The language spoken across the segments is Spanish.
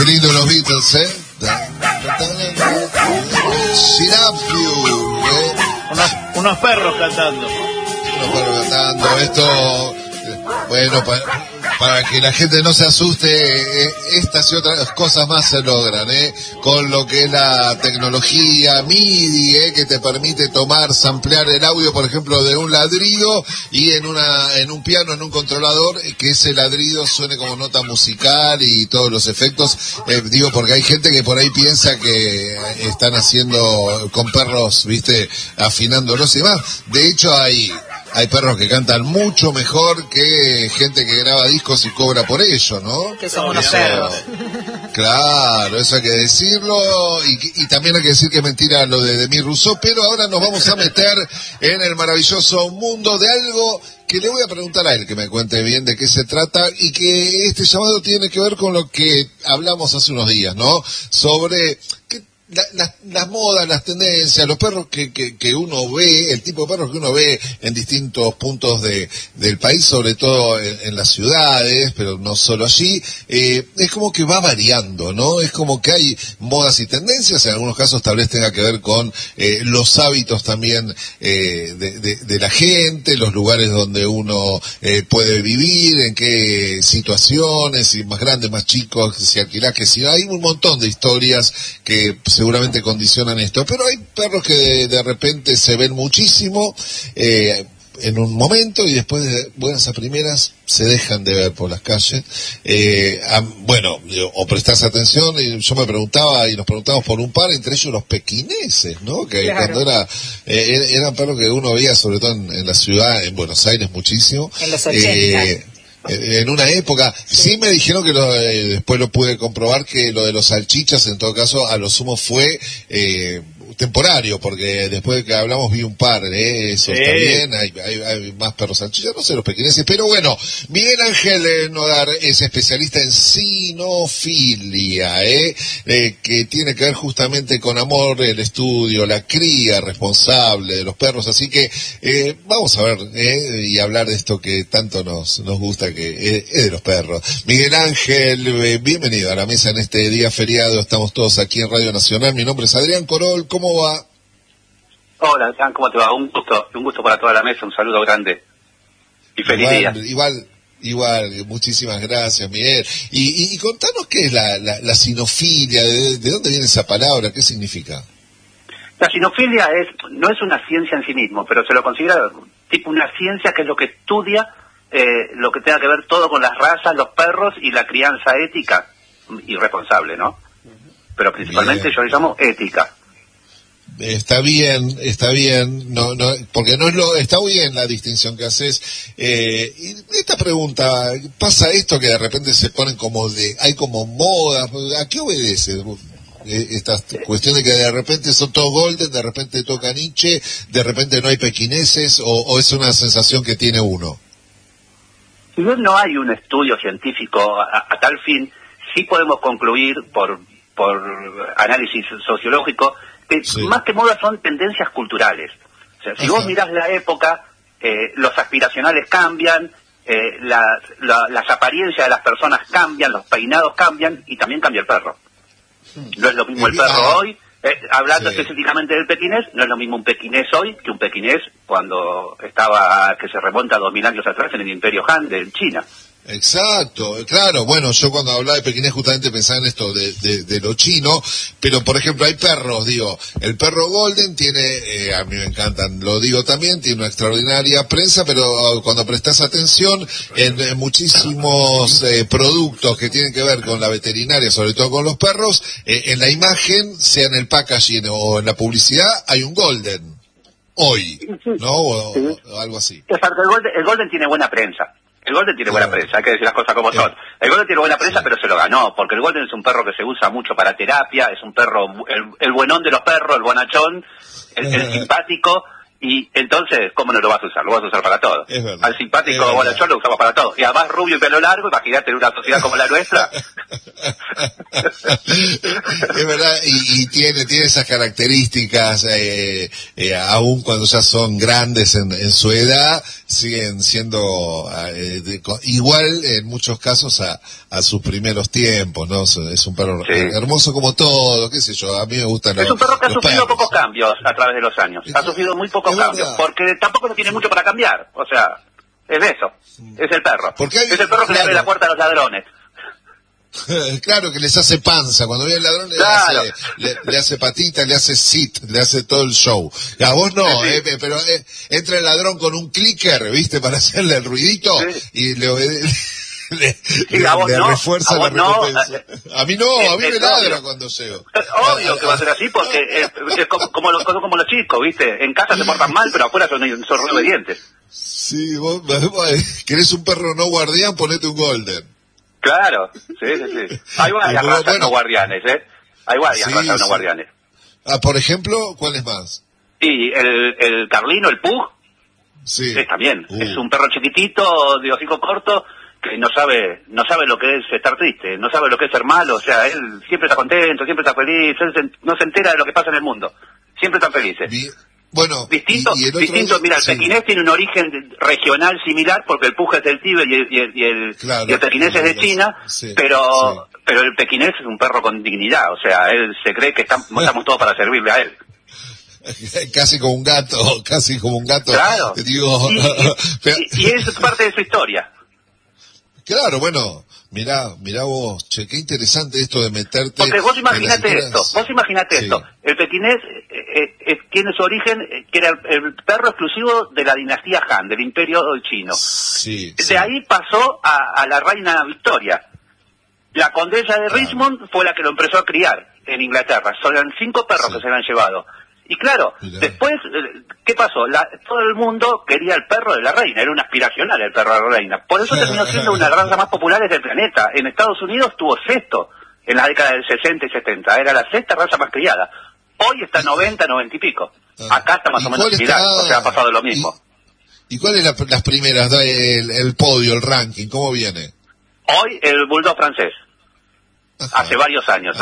Qué lindo los Beatles, ¿eh? She loves you, ¿eh? Unos perros cantando. Unos perros cantando, esto... Bueno, para que la gente no se asuste, estas y otras cosas más se logran, con lo que es la tecnología MIDI, que te permite samplear el audio, por ejemplo, de un ladrido y en un piano, en un controlador, que ese ladrido suene como nota musical y todos los efectos. Digo, porque hay gente que por ahí piensa que están haciendo con perros, viste, afinándolos y demás. De hecho, hay perros que cantan mucho mejor que gente que graba discos y cobra por ello, ¿no? Que son unos perros. Claro, eso hay que decirlo, y también hay que decir que es mentira lo de Demis Rousseau, pero ahora nos vamos a meter en el maravilloso mundo de algo que le voy a preguntar a él, que me cuente bien de qué se trata, y que este llamado tiene que ver con lo que hablamos hace unos días, ¿no? Sobre las modas, las tendencias, los perros que uno ve, el tipo de perros que uno ve en distintos puntos del país, sobre todo en las ciudades, pero no solo allí, es como que va variando, ¿no? Es como que hay modas y tendencias, en algunos casos tal vez tenga que ver con los hábitos también de la gente, los lugares donde uno puede vivir, en qué situaciones, si más grandes, más chicos, si alquilás, que si hay un montón de historias que seguramente condicionan esto, pero hay perros que de repente se ven muchísimo en un momento y después de buenas a primeras se dejan de ver por las calles. Bueno, o prestás atención, y yo me preguntaba, y nos preguntamos por un par, entre ellos los pequineses, ¿no? Que claro. Cuando eran perros que uno veía, sobre todo en la ciudad, en Buenos Aires muchísimo. En los 80. En una época, sí me dijeron que después lo pude comprobar, que lo de los salchichas en todo caso a lo sumo fue temporario, porque después de que hablamos vi un par, eso está bien, hay más perros salchichas, no sé los pequeñeces, pero bueno, Miguel Ángel Nodar es especialista en sinofilia, que tiene que ver justamente con amor, el estudio, la cría responsable de los perros, así que vamos a ver y hablar de esto que tanto nos gusta, que es de los perros. Miguel Ángel, bienvenido a la mesa en este día feriado, estamos todos aquí en Radio Nacional, mi nombre es Adrián Corol, ¿cómo va? Hola, Adrián, ¿cómo te va? Un gusto para toda la mesa, un saludo grande y feliz día. Igual, muchísimas gracias, Miguel. Y contanos qué es la sinofilia, de dónde viene esa palabra, qué significa. La sinofilia no es una ciencia en sí mismo, pero se lo considera tipo una ciencia que es lo que estudia lo que tenga que ver todo con las razas, los perros y la crianza ética y responsable, ¿no? Pero principalmente yo le llamo ética. Está bien, no, porque no es está bien la distinción que haces. Y esta pregunta, pasa esto que de repente se ponen hay como modas, ¿a qué obedece? Esta cuestión de que de repente son todos golden, de repente toca niche, de repente no hay pequineses, o es una sensación que tiene uno. Si bien no hay un estudio científico a tal fin, sí podemos concluir por análisis sociológico que más que moda son tendencias culturales. O sea, si vos mirás la época, los aspiracionales cambian, las apariencias de las personas cambian, los peinados cambian y también cambia el perro. No es lo mismo el perro hoy, hablando específicamente del pequinés, no es lo mismo un pequinés hoy que un pequinés cuando que se remonta a 2000 años atrás en el Imperio Han de China. Exacto, claro, bueno, yo cuando hablaba de pequinés justamente pensaba en esto de lo chino, pero por ejemplo hay perros, el perro golden tiene, a mí me encantan, lo digo también, tiene una extraordinaria prensa, pero cuando prestas atención en muchísimos productos que tienen que ver con la veterinaria, sobre todo con los perros, en la imagen, sea en el packaging o en la publicidad, hay un golden, hoy, ¿no? O algo así. Exacto, el golden tiene buena prensa. El Golden tiene buena prensa, hay que decir las cosas como son. El Golden tiene buena prensa, pero se lo ganó, porque el Golden es un perro que se usa mucho para terapia, es un perro, el buenón de los perros, el bonachón, el simpático, y entonces, ¿cómo no lo vas a usar? Lo vas a usar para todo. Al simpático bonachón lo usamos para todo. Y además rubio y pelo largo, imagínate en una sociedad como la nuestra. Es verdad, y tiene esas características, aún cuando ya son grandes en su edad, siguen siendo igual en muchos casos a sus primeros tiempos, ¿no? Es un perro hermoso como todo, qué sé yo, a mí me gustan Es un perro que ha sufrido pocos cambios a través de los años, ha sufrido muy pocos cambios, porque tampoco no tiene mucho para cambiar, o sea, es eso, es el perro, es el perro que le abre la puerta a los ladrones. Claro, que les hace panza, cuando viene el ladrón le hace patita, le hace sit, le hace todo el show. A vos no, pero entra el ladrón con un clicker, ¿viste? Para hacerle el ruidito y le refuerza la recompensa. A mí no, a mí me ladra cuando llego. Obvio que va a ser así porque es como los chicos, ¿viste? En casa se portan mal, pero afuera son re obedientes. Sí, vos querés un perro no guardián, ponete un golden. Claro, sí. Hay varias razas no guardianes, Hay varias razas no guardianes. Por ejemplo, ¿cuáles más? Sí, el Carlino, el Pug, también. Es un perro chiquitito, de hocico corto, que no sabe lo que es estar triste, no sabe lo que es ser malo, o sea, él siempre está contento, siempre está feliz, él no se entera de lo que pasa en el mundo, siempre están felices. Bueno, distinto, mira, el pequinés tiene un origen regional similar porque el Pug es del Tíbet y el pequinés es de China, pero el pequinés es un perro con dignidad, o sea, él se cree que estamos todos para servirle a él. Casi como un gato. Claro. Digo, y es parte de su historia. Claro, bueno, mirá vos, che, qué interesante esto de meterte. Porque vos imaginate esto, el pequinés tiene su origen, que era el perro exclusivo de la dinastía Han, del imperio chino. De ahí pasó a la reina Victoria. La condesa de Richmond fue la que lo empezó a criar en Inglaterra. Son 5 perros que se le han llevado. Y claro, después, ¿qué pasó? Todo el mundo quería el perro de la reina, era un aspiracional el perro de la reina. Por eso terminó siendo una de las razas más populares del planeta. En Estados Unidos tuvo 6º en la década del 60 y 70. Era la 6ª raza más criada. Hoy está 90 y pico. Acá está más o menos similar, o sea, ha pasado lo mismo. ¿Y cuáles las primeras? El podio, el ranking, ¿cómo viene? Hoy el bulldog francés. Hace varios años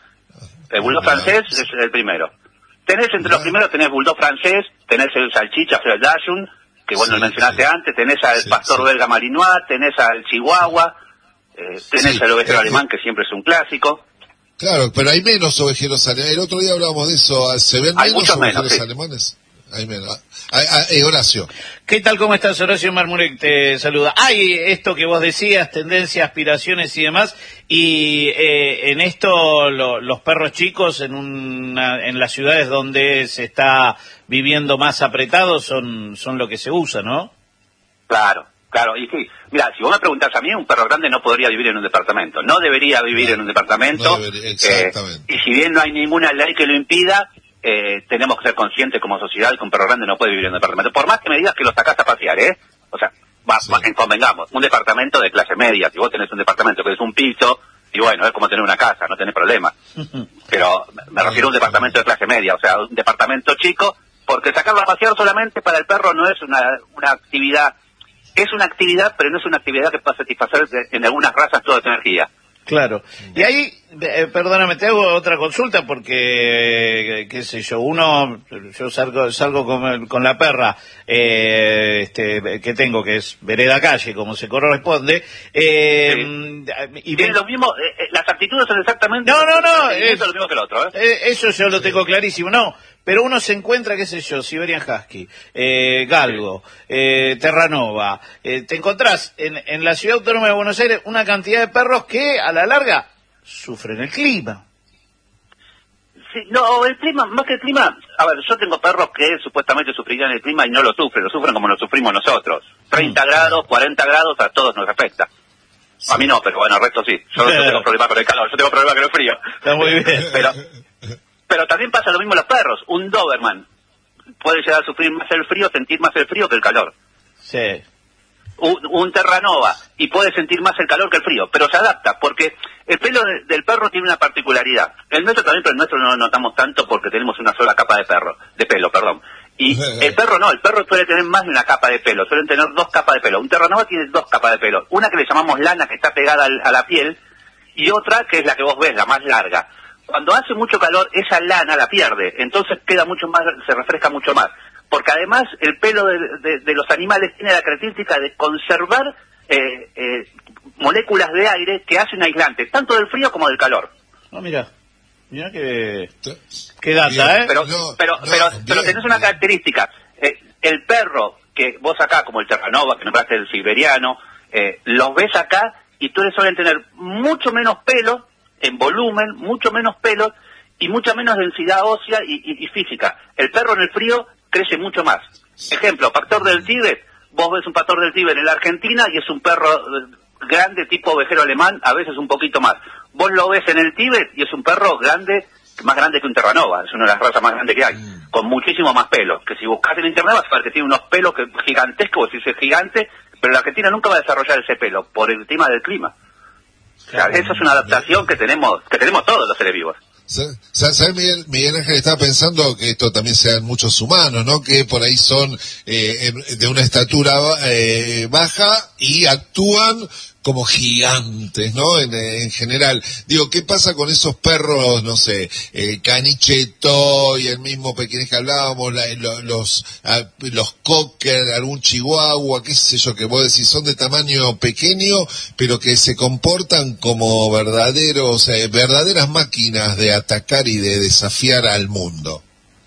El bulldog francés es el primero. Tenés entre los primeros, tenés bulldog francés, tenés el salchicha Fred Dachshund, que bueno, lo mencionaste antes, tenés al pastor belga malinois, tenés al chihuahua, tenés al ovejero alemán, que siempre es un clásico. Claro, pero hay menos ovejeros alemanes. El otro día hablábamos de eso. ¿Se ven menos ovejeros alemanes? Hay menos. Horacio. ¿Qué tal? ¿Cómo estás? Horacio Marmurek te saluda. Hay esto que vos decías, tendencias, aspiraciones y demás, y en esto los perros chicos en las ciudades donde se está viviendo más apretado son lo que se usa, ¿no? Claro, y sí. Mira, si vos me preguntás a mí, un perro grande no podría vivir en un departamento, no debería vivir en un departamento, exactamente. Y si bien no hay ninguna ley que lo impida, tenemos que ser conscientes como sociedad que un perro grande no puede vivir en un departamento, por más que me digas que lo sacás a pasear, o sea, convengamos, un departamento de clase media, si vos tenés un departamento que es un piso, y bueno, es como tener una casa, no tenés problema, pero me refiero a un departamento de clase media, o sea, un departamento chico, porque sacarlo a pasear solamente para el perro no es una actividad. Es una actividad, pero no es una actividad que pueda satisfacer en algunas razas toda tu energía. Claro. Y ahí, perdóname, te hago otra consulta porque, qué sé yo, yo salgo con la perra, que tengo, que es vereda calle, como se corresponde, y bien lo mismo, las actitudes son exactamente no, lo mismo que el otro, eso yo lo tengo clarísimo, pero uno se encuentra, qué sé yo, Siberian Husky, Galgo, Terranova, te encontrás en la Ciudad Autónoma de Buenos Aires una cantidad de perros que a la larga sufren el clima. Sí, no, el clima, más que el clima, a ver, yo tengo perros que supuestamente sufrirían el clima y no lo sufren como lo sufrimos nosotros. 30 grados, 40 grados, a todos nos afecta. A mí no, pero bueno, al resto sí. Yo no tengo problema con el calor, yo tengo problema con el frío. Está muy bien. Pero también pasa lo mismo en los perros. Un Doberman puede llegar a sufrir más el frío, sentir más el frío que el calor. Sí. Un Terranova, y puede sentir más el calor que el frío, pero se adapta, porque el pelo del perro tiene una particularidad. El nuestro también, pero el nuestro no lo notamos tanto porque tenemos una sola capa de pelo. Y el perro no, el perro suele tener más de una capa de pelo, suelen tener 2 capas de pelo. Un Terranova tiene 2 capas de pelo. Una que le llamamos lana, que está pegada a la piel, y otra que es la que vos ves, la más larga. Cuando hace mucho calor, esa lana la pierde, entonces queda mucho más, se refresca mucho más. Porque además el pelo de los animales tiene la característica de conservar moléculas de aire que hacen aislante, tanto del frío como del calor. No, mira que data, Pero tenés una característica. El perro que vos acá, como el Terranova, que nombraste el siberiano, los ves acá y suelen tener mucho menos pelo en volumen, mucho menos pelo y mucha menos densidad ósea y física. El perro en el frío crece mucho más. Ejemplo, pastor del Tíbet. Vos ves un pastor del Tíbet en la Argentina y es un perro grande tipo ovejero alemán, a veces un poquito más. Vos lo ves en el Tíbet y es un perro grande, más grande que un Terranova, es una de las razas más grandes que hay, con muchísimo más pelo, que si buscas en internet vas a ver que tiene unos pelos gigantescos, si es gigante, pero la Argentina nunca va a desarrollar ese pelo, por el tema del clima. O sea, eso es una adaptación que tenemos todos los seres vivos. ¿Sabes, Miguel Ángel? Estaba pensando que esto también sean muchos humanos, ¿no? Que por ahí son de una estatura baja y actúan como gigantes, ¿no? En general. Digo, ¿qué pasa con esos perros, no sé, caniche toy, el mismo pequinés que hablábamos, los cocker, algún chihuahua, qué sé yo, que vos decís, son de tamaño pequeño, pero que se comportan como verdaderas máquinas de atacar y de desafiar al mundo?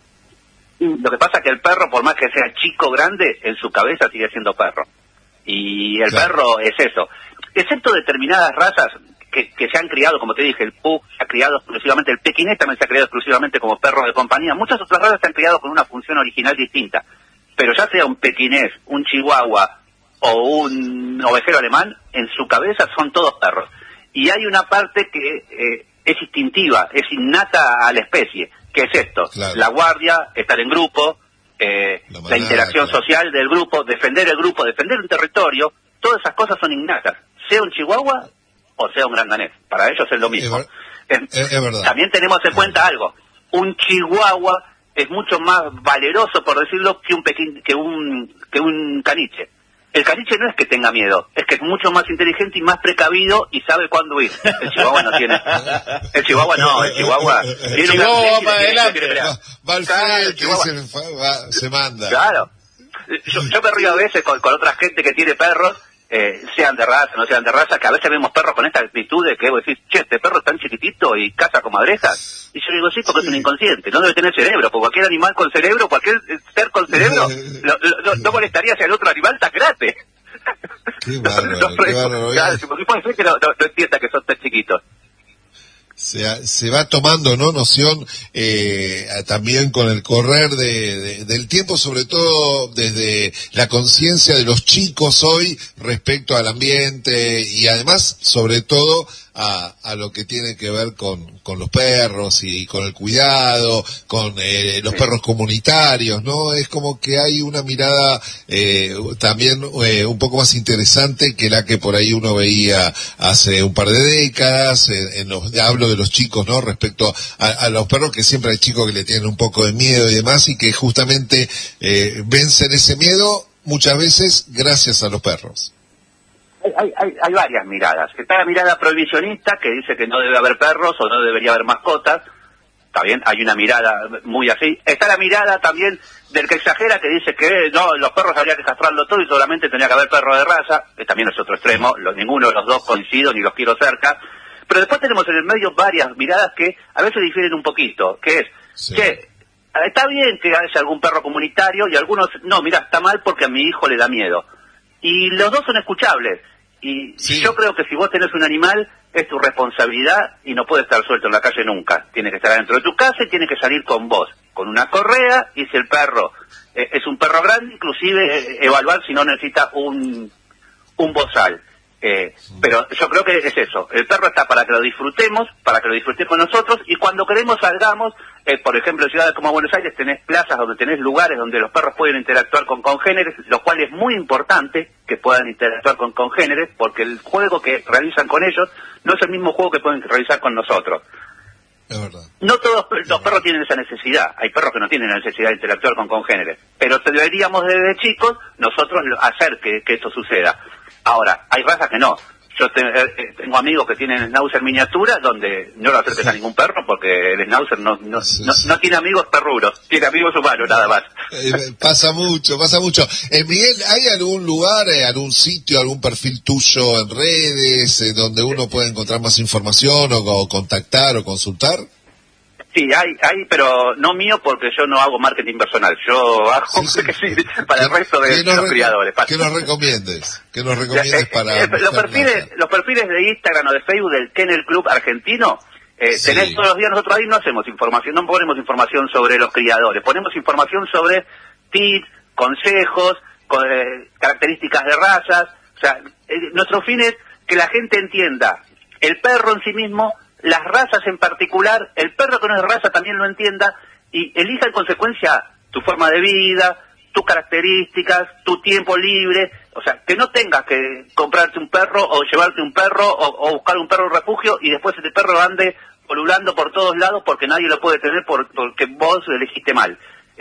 Lo que pasa es que el perro, por más que sea chico o grande, en su cabeza sigue siendo perro. Y el perro es eso. Excepto determinadas razas que se han criado, como te dije, el pug se ha criado exclusivamente, el pequinés también se ha criado exclusivamente como perro de compañía. Muchas otras razas se han criado con una función original distinta. Pero ya sea un pequinés, un chihuahua o un ovejero alemán, en su cabeza son todos perros. Y hay una parte que es instintiva, es innata a la especie, que es esto, la guardia, estar en grupo, la interacción social del grupo, defender el grupo, defender un territorio, todas esas cosas son innatas, sea un chihuahua o sea un gran danés, para ellos es lo mismo. Es verdad. También tenemos en cuenta algo, un chihuahua es mucho más valeroso, por decirlo, que un caniche. El caniche no es que tenga miedo, es que es mucho más inteligente y más precavido y sabe cuándo ir. El chihuahua no tiene. El chihuahua no, el chihuahua tiene va para adelante. Va al frente, se manda. Claro. Yo me río a veces con otra gente que tiene perros, sean de raza, no sean de raza, que a veces vemos perros con esta actitud de que vos decís, che, este perro es tan chiquitito y caza como abrejas. Y yo digo, sí, porque es un inconsciente, no debe tener cerebro, porque cualquier animal con cerebro, cualquier ser con cerebro, no molestaría si el otro animal tan grande. Qué bárbaro. Claro, porque puede ser que no entienda que son tan chiquitos. Se va tomando, ¿no?, noción también con el correr del tiempo, sobre todo desde la conciencia de los chicos hoy respecto al ambiente y además, sobre todo, a lo que tiene que ver con los perros y con el cuidado, con los perros comunitarios, ¿no? Es como que hay una mirada también un poco más interesante que la que por ahí uno veía hace un par de décadas, hablo de los chicos, ¿no? Respecto a los perros, que siempre hay chicos que le tienen un poco de miedo y demás, y que justamente vencen ese miedo muchas veces gracias a los perros. Hay varias miradas. Está la mirada prohibicionista, que dice que no debe haber perros o no debería haber mascotas. Está bien, hay una mirada muy así. Está la mirada también del que exagera, que dice que no, los perros habría que castrarlo todo y solamente tenía que haber perros de raza, que también es otro extremo. Ninguno de los dos coincido ni los quiero cerca. Pero después tenemos en el medio varias miradas que a veces difieren un poquito, que es que está bien que haya algún perro comunitario y algunos, no, mira, está mal porque a mi hijo le da miedo. Y los dos son escuchables. Y yo creo que si vos tenés un animal, es tu responsabilidad y no puede estar suelto en la calle nunca. Tiene que estar dentro de tu casa y tiene que salir con vos, con una correa, y si el perro es un perro grande, inclusive evaluar si no necesita un bozal. Pero yo creo que es eso, el perro está para que lo disfrutemos nosotros, y cuando queremos salgamos, por ejemplo, en ciudades como Buenos Aires tenés plazas donde tenés lugares donde los perros pueden interactuar con congéneres, lo cual es muy importante que puedan interactuar con congéneres, porque el juego que realizan con ellos no es el mismo juego que pueden realizar con nosotros. Es verdad. No todos los perros tienen esa necesidad, hay perros que no tienen la necesidad de interactuar con congéneres, pero deberíamos desde chicos nosotros hacer que esto suceda. Ahora, hay razas que no. Yo tengo amigos que tienen schnauzer miniatura donde no lo acerques a ningún perro porque el schnauzer no tiene amigos perruros, tiene amigos humanos nada más. Pasa mucho. Miguel, ¿hay algún lugar, algún sitio, algún perfil tuyo en redes donde uno puede encontrar más información o contactar o consultar? Sí, hay, pero no mío porque yo no hago marketing personal. Yo hago para el resto de los criadores. ¿Qué nos recomiendes? Para los perfiles de Instagram o de Facebook del Kennel Club Argentino, tenés todos los días. Nosotros ahí no hacemos información, no ponemos información sobre los criadores, ponemos información sobre tips, consejos, características de razas. O sea, nuestro fin es que la gente entienda el perro en sí mismo, las razas en particular, el perro que no es raza también lo entienda y elija en consecuencia tu forma de vida, tus características, tu tiempo libre, o sea, que no tengas que comprarte un perro o llevarte un perro o buscar un perro refugio y después ese perro ande polulando por todos lados porque nadie lo puede tener porque vos lo elegiste mal.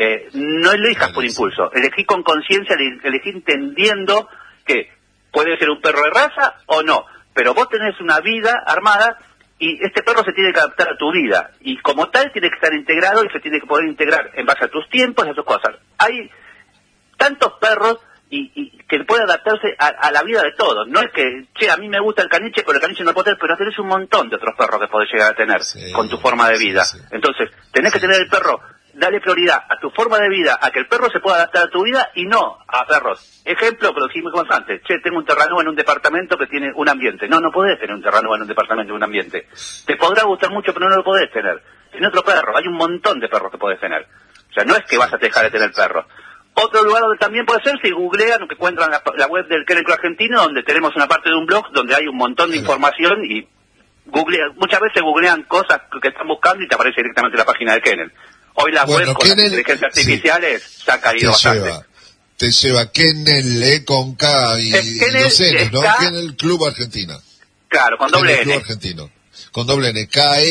No elijas por impulso, elegí con conciencia, elegí entendiendo que puede ser un perro de raza o no, pero vos tenés una vida armada y este perro se tiene que adaptar a tu vida, y como tal tiene que estar integrado y se tiene que poder integrar en base a tus tiempos y a tus cosas. Hay tantos perros y que puede adaptarse a la vida de todos. No es que, a mí me gusta el caniche, pero el caniche no puede tener, pero tenés un montón de otros perros que podés llegar a tener con tu forma de vida. Entonces, tenés que tener el perro, dale prioridad a tu forma de vida, a que el perro se pueda adaptar a tu vida y no a perros. Ejemplo, que lo dijimos antes, tengo un terrano en un departamento que tiene un ambiente. No podés tener un terrano en un departamento en un ambiente. Te podrá gustar mucho, pero no lo podés tener. Tiene otro perro, hay un montón de perros que podés tener. O sea, no es que vas a dejar de tener perros. Otro lugar donde también puede ser, si googlean o que encuentran la web del Kennel Club Argentino, donde tenemos una parte de un blog donde hay un montón de información y muchas veces googlean cosas que están buscando y te aparece directamente la página de Kennel. Hoy la web con las inteligencias artificiales se ha caído bastante. Te lleva Kennel con K y los N's, ¿no? Kennel Club Argentina. Claro, con doble N. Club Argentino. Con doble N,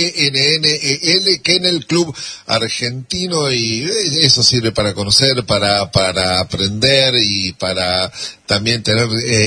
Kennel, Kennel Club Argentino, y eso sirve para conocer, para aprender y para también tener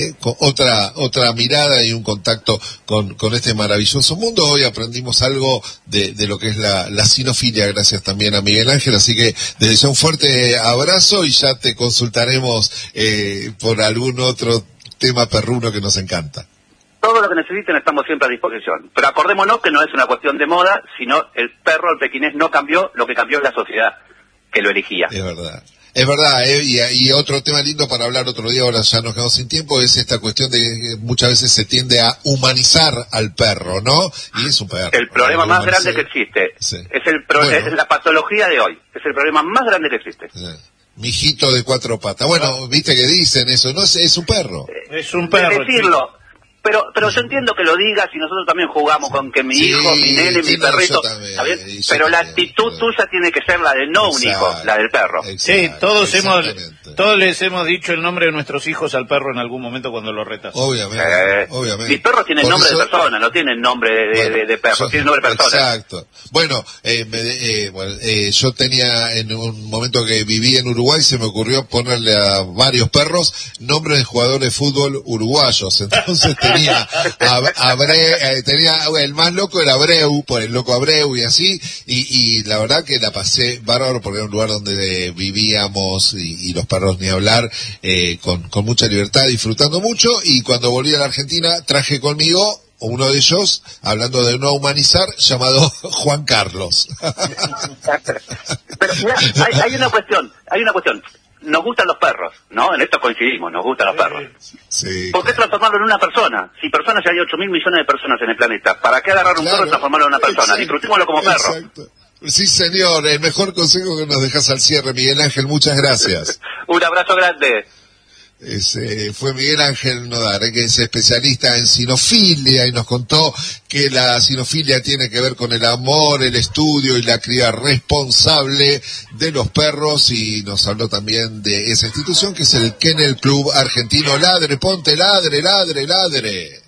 otra mirada y un contacto con este maravilloso mundo. Hoy aprendimos algo de lo que es la cinofilia, gracias también a Miguel Ángel, así que desde ya un fuerte abrazo y ya te consultaremos por algún otro tema perruno que nos encanta. Todo lo que necesiten estamos siempre a disposición. Pero acordémonos que no es una cuestión de moda, sino el perro, el pequinés, no cambió, lo que cambió es la sociedad que lo elegía. Es verdad, y otro tema lindo para hablar otro día, ahora ya nos quedamos sin tiempo, es esta cuestión de que muchas veces se tiende a humanizar al perro, ¿no? Y es un perro. El problema más grande que existe, es la patología de hoy, es el problema más grande que existe. Mijito de cuatro patas. Bueno, viste que dicen eso, ¿no? Es un perro. Es un perro. Decirlo. Pero yo entiendo que lo digas y nosotros también jugamos con que mi hijo, mi nene, mi perrito, ¿está bien? Pero la actitud tuya tiene que ser la de no un hijo, la del perro. Sí, todos les hemos dicho el nombre de nuestros hijos al perro en algún momento cuando lo retas. Obviamente. Mis perros tienen nombre de persona, no tienen nombre de perro, tienen nombre de persona. Exacto. Bueno, yo tenía en un momento que viví en Uruguay, se me ocurrió ponerle a varios perros nombres de jugadores de fútbol uruguayos, entonces tenía el más loco era Abreu, por el loco Abreu y así, y la verdad que la pasé bárbaro porque era un lugar donde vivíamos y los perros ni hablar, con mucha libertad, disfrutando mucho, y cuando volví a la Argentina traje conmigo uno de ellos, hablando de no humanizar, llamado Juan Carlos. Pero mirá, hay una cuestión. Nos gustan los perros, ¿no? En esto coincidimos, nos gustan los perros. Sí, ¿Por qué transformarlo en una persona? Si personas ya hay 8.000 millones de personas en el planeta, ¿para qué agarrar un perro y transformarlo en una persona? Disfrutémoslo como perro. Exacto. Sí, señor, el mejor consejo que nos dejas al cierre, Miguel Ángel, muchas gracias. Un abrazo grande. Fue Miguel Ángel Nodar, que es especialista en cinofilia, y nos contó que la cinofilia tiene que ver con el amor, el estudio y la cría responsable de los perros, y nos habló también de esa institución que es el Kennel Club Argentino. Ladre, ponte, ladre, ladre, ladre.